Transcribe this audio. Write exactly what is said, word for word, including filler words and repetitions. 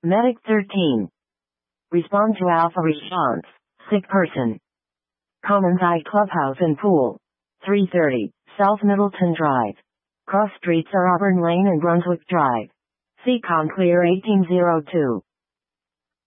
Medic thirteen. Respond to Alpha response. Sick person. Commons Eye Clubhouse and Pool. three thirty, South Middleton Drive. Cross streets are Auburn Lane and Brunswick Drive. C COM clear eighteen oh two.